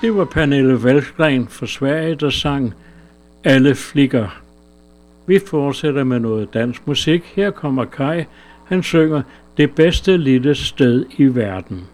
Det var Pernille Wahlgren fra Sverige, der sang Alle flikker. Vi fortsætter med noget dansk musik. Her kommer Kai. Han synger Det bedste lille sted i verden.